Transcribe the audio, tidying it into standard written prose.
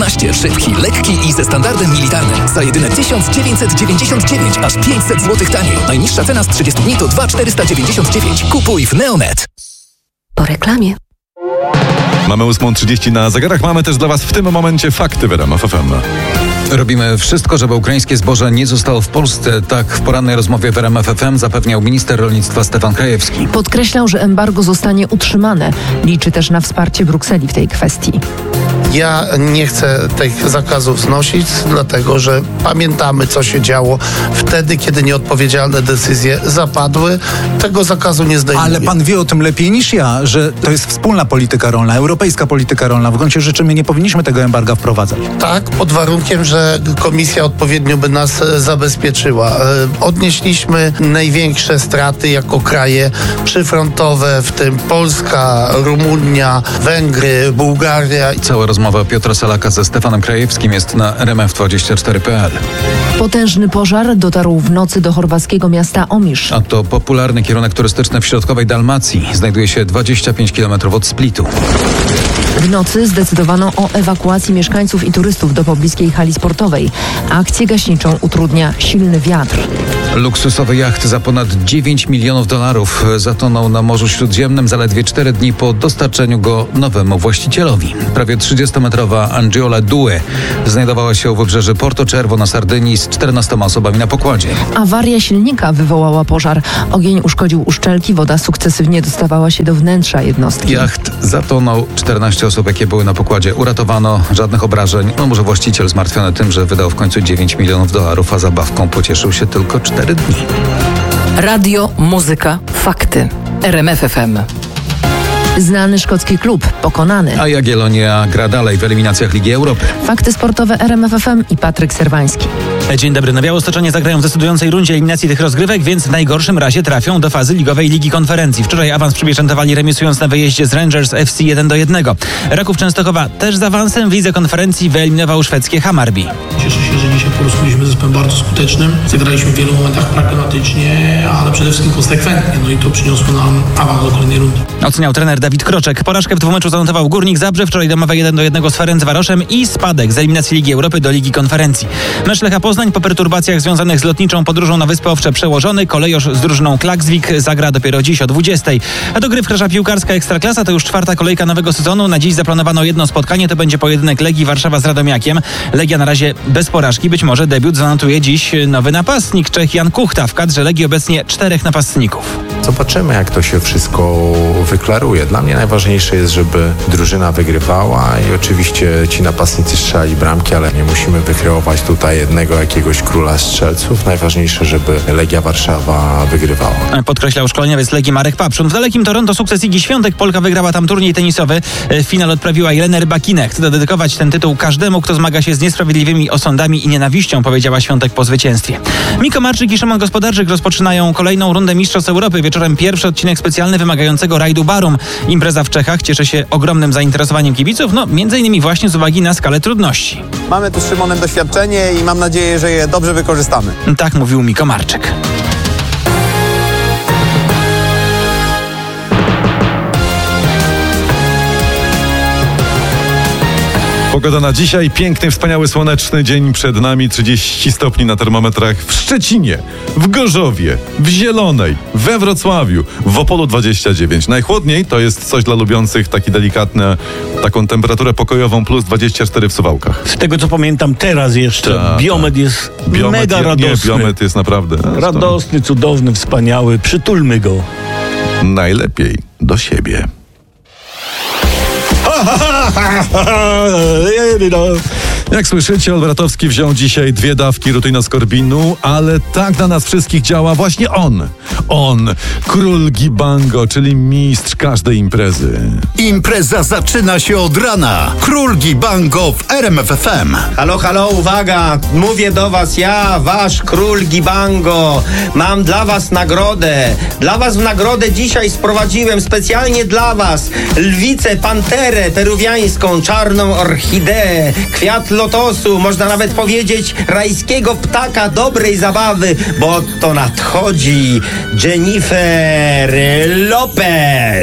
12, szybki, lekki i ze standardem militarnym. Za jedyne 1999, aż 500 zł taniej. Najniższa cena z 30 dni to 2499. Kupuj w Neonet. Po reklamie. Mamy 8:30 na zegarach. Mamy też dla Was w tym momencie fakty w RMF FM. Robimy wszystko, żeby ukraińskie zboże nie zostało w Polsce. Tak w porannej rozmowie w RMF FM zapewniał minister rolnictwa Stefan Krajewski. Podkreślał, że embargo zostanie utrzymane. Liczy też na wsparcie Brukseli w tej kwestii. Ja nie chcę tych zakazów znosić, dlatego że pamiętamy, co się działo wtedy, kiedy nieodpowiedzialne decyzje zapadły. Tego zakazu nie zdejmuje. Ale pan wie o tym lepiej niż ja, że to jest wspólna polityka rolna, europejska polityka rolna. W gruncie rzeczy my nie powinniśmy tego embarga wprowadzać. Tak, pod warunkiem, że komisja odpowiednio by nas zabezpieczyła. Odnieśliśmy największe straty jako kraje przyfrontowe, w tym Polska, Rumunia, Węgry, Bułgaria. Cała rozmowa Piotra Salaka ze Stefanem Krajewskim jest na rmf24.pl. Potężny pożar dotarł w nocy do chorwackiego miasta Omisz. A to popularny kierunek turystyczny w środkowej Dalmacji. Znajduje się 25 km od Splitu. W nocy zdecydowano o ewakuacji mieszkańców i turystów do pobliskiej hali sportowej. Akcję gaśniczą utrudnia silny wiatr. Luksusowy jacht za ponad $9 milionów zatonął na Morzu Śródziemnym zaledwie 4 dni po dostarczeniu go nowemu właścicielowi. Prawie 30-metrowa Angiola Due znajdowała się u wybrzeży Porto Cervo na Sardynii z 14 osobami na pokładzie. Awaria silnika wywołała pożar. Ogień uszkodził uszczelki, woda sukcesywnie dostawała się do wnętrza jednostki. Jacht zatonął, 14 osób, jakie były na pokładzie, uratowano, żadnych obrażeń. No może właściciel zmartwiony tym, że wydał w końcu $9 milionów, a zabawką pocieszył się tylko 4 dni. Radio, muzyka, fakty. RMF FM. Znany szkocki klub pokonany. A Jagiellonia gra dalej w eliminacjach Ligi Europy. Fakty sportowe RMF FM i Patryk Serwański. Dzień dobry. Na Białostoczanie zagrają w decydującej rundzie eliminacji tych rozgrywek, więc w najgorszym razie trafią do fazy ligowej Ligi Konferencji. Wczoraj awans przypieczętowali remisując na wyjeździe z Rangers FC 1-1. Raków Częstochowa też z awansem w Lidze Konferencji wyeliminował szwedzkie Hammarby. Cieszę się, że dzisiaj po prostu byliśmy zespołem bardzo skutecznym. Zagraliśmy w wielu momentach pragmatycznie, ale przede wszystkim konsekwentnie. No i to przyniosło nam awans do kolejnej rundy. Oceniał trener Dawid Kroczek. Porażkę w dwumeczu zanotował Górnik Zabrze. Wczoraj domowe 1-1 z Ferencvaroszem i spadek z eliminacji Ligi Europy do Ligi Konferencji. Mecz Lecha Poznań po perturbacjach związanych z lotniczą podróżą na Wyspy Owcze przełożony. Kolejorz z drużyną Klaksvik zagra dopiero dziś o 20:00. A dogrywka piłkarska Ekstraklasa to już 4. kolejka nowego sezonu. Na dziś zaplanowano jedno spotkanie. To będzie pojedynek Legii Warszawa z Radomiakiem. Legia na razie bez porażki. Być może debiut zanotuje dziś nowy napastnik, Czech Jan Kuchta. W kadrze Legii obecnie 4 napastników. Zobaczymy, jak to się wszystko wyklaruje. Dla mnie najważniejsze jest, żeby drużyna wygrywała i oczywiście ci napastnicy strzelali bramki, ale nie musimy wykreować tutaj jednego jakiegoś króla strzelców. Najważniejsze, żeby Legia Warszawa wygrywała. Podkreślał szkoleniowiec Legii Marek Papszun. W dalekim Toronto sukces Igi Świątek. Polka wygrała tam turniej tenisowy. W finale odprawiła Jelenę Rybakinę. Chce dedykować ten tytuł każdemu, kto zmaga się z niesprawiedliwymi osądami i nienawiścią, powiedziała Świątek po zwycięstwie. Miko Marczyk i Szymon Gospodarczyk rozpoczynają kolejną rundę Mistrzostw Europy. Wieczorem pierwszy odcinek specjalny wymagającego rajdu Barum. Impreza w Czechach cieszy się ogromnym zainteresowaniem kibiców, między innymi właśnie z uwagi na skalę trudności. Mamy tu z Szymonem doświadczenie i mam nadzieję, że je dobrze wykorzystamy. Tak mówił Miko Marczyk. Pogoda na dzisiaj, piękny, wspaniały, słoneczny dzień przed nami, 30 stopni na termometrach w Szczecinie, w Gorzowie, w Zielonej, we Wrocławiu, w Opolu 29. Najchłodniej to jest coś dla lubiących taką temperaturę pokojową, plus 24 w Suwałkach. Z tego co pamiętam teraz jeszcze, Biomet jest mega radosny. Nie, Biomet jest naprawdę radosny, cudowny, wspaniały, przytulmy go. Najlepiej do siebie. Jak słyszycie, Olbratowski wziął dzisiaj 2 dawki rutynoskorbinu, ale tak na nas wszystkich działa właśnie on. On, król Gibango, czyli mistrz każdej imprezy. Impreza zaczyna się od rana. Król Gibango w RMF FM. Halo, halo, uwaga! Mówię do was, ja, wasz król Gibango. Mam dla was nagrodę. Dla was w nagrodę dzisiaj sprowadziłem specjalnie dla was lwicę, panterę peruwiańską, czarną orchideę, kwiat lotosu, można nawet powiedzieć rajskiego ptaka dobrej zabawy, bo to nadchodzi Jennifer Lopez.